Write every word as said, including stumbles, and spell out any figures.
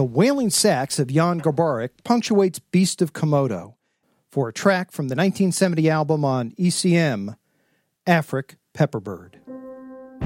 The wailing sax of Jan Garbarek punctuates Beast of Komodo for a track from the nineteen seventy album on E C M, Afric Pepperbird.